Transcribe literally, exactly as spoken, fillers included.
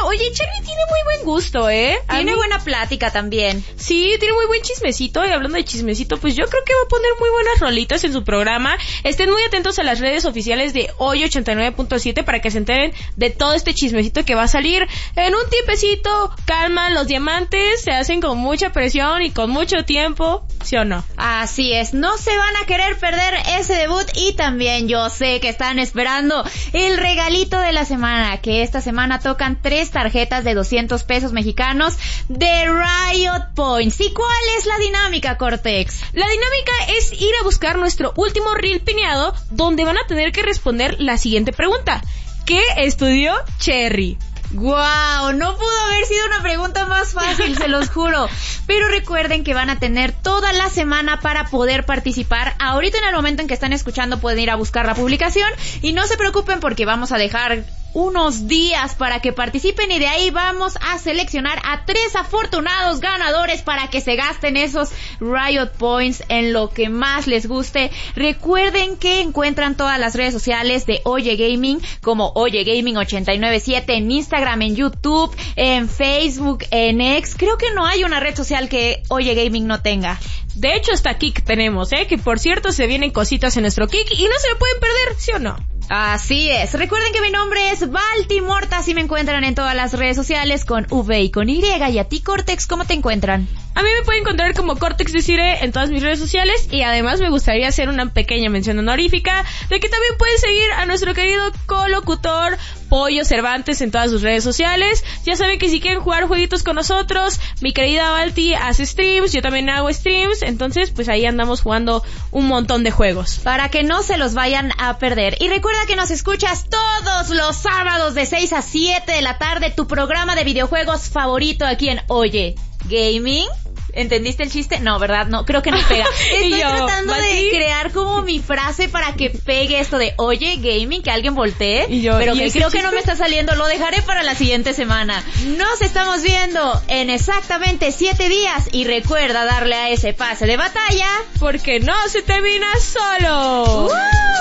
Oye, Charlie tiene muy buen gusto, ¿eh? A Tiene mí- buena plática también. Sí, tiene muy buen chismecito. Y hablando de chismecito, pues yo creo que va a poner muy buenas rolitas en su programa. Estén muy atentos a las redes oficiales de Hoy ochenta y nueve punto siete para que se enteren de todo este chismecito que va a salir en un tiempecito. Calman, los diamantes se hacen con mucha presión y con mucho tiempo, ¿sí o no? Así es, no se van a querer perder ese debut y también yo sé que están esperando el regalito de la semana, que esta semana tocan tres tarjetas de doscientos pesos mexicanos de Riot Points. ¿Y cuál es la dinámica, Cortex? La dinámica es ir a buscar nuestro último reel pineado, donde van a tener que responder la siguiente pregunta. ¿Qué estudió Cherry? ¡Guau! No pudo haber sido una pregunta más fácil, se los juro. Pero recuerden que van a tener toda la semana para poder participar. Ahorita en el momento en que están escuchando pueden ir a buscar la publicación. Y no se preocupen porque vamos a dejar unos días para que participen y de ahí vamos a seleccionar a tres afortunados ganadores para que se gasten esos Riot Points en lo que más les guste. Recuerden que encuentran todas las redes sociales de Oye Gaming como Oye Gaming ochenta y nueve siete en Instagram, en YouTube, en Facebook, en X. Creo que no hay una red social que Oye Gaming no tenga. De hecho, hasta Kik tenemos, ¿eh? Que por cierto se vienen cositas en nuestro Kik y no se lo pueden perder, ¿sí o no? Así es. Recuerden que mi nombre es Baltimorta, así me encuentran en todas las redes sociales con V y con Y. Y a ti, Cortex, ¿cómo te encuentran? A mí me pueden encontrar como Cortex Desire en todas mis redes sociales y además me gustaría hacer una pequeña mención honorífica de que también pueden seguir a nuestro querido colocutor Pollo Cervantes en todas sus redes sociales. Ya saben que si quieren jugar jueguitos con nosotros, mi querida Balti hace streams, yo también hago streams, entonces pues ahí andamos jugando un montón de juegos. Para que no se los vayan a perder. Y recuerda que nos escuchas todos los sábados de seis a siete de la tarde, tu programa de videojuegos favorito aquí en Oye Gaming. ¿Entendiste el chiste? No, ¿verdad? No, creo que no pega. Estoy yo, tratando ¿Mati? de crear como mi frase para que pegue esto de Oye Gaming, que alguien voltee. Y yo, pero ¿y que ese creo que chiste? no me está saliendo. Lo dejaré para la siguiente semana. Nos estamos viendo en exactamente siete días. Y recuerda darle a ese pase de batalla. Porque no se termina solo. ¡Uh!